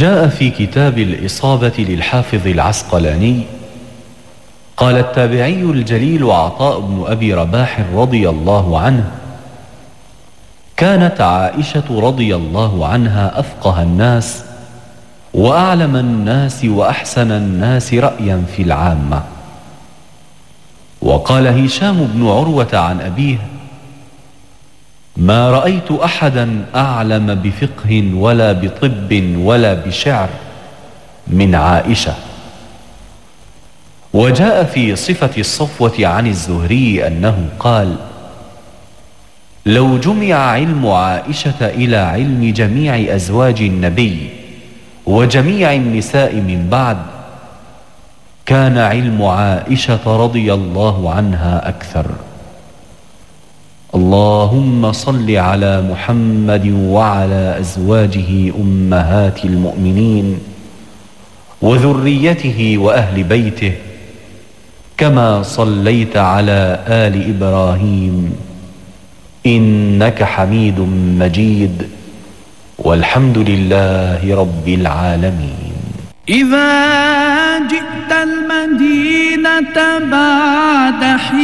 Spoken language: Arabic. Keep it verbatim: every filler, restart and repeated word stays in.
جاء في كتاب الإصابة للحافظ العسقلاني قال التابعي الجليل عطاء بن أبي رباح رضي الله عنه: كانت عائشة رضي الله عنها أفقه الناس وأعلم الناس وأحسن الناس رأيا في العامة. وقال هشام بن عروة عن أبيه: ما رأيت أحدا أعلم بفقه ولا بطب ولا بشعر من عائشة. وجاء في صفة الصفوة عن الزهري أنه قال: لو جمع علم عائشة إلى علم جميع أزواج النبي وجميع النساء من بعد كان علم عائشة رضي الله عنها أكثر. اللهم صل على محمد وعلى أزواجه أمهات المؤمنين وذريته وأهل بيته كما صليت على آل إبراهيم إنك حميد مجيد والحمد لله رب العالمين. إذا جئت المدينة بعد حين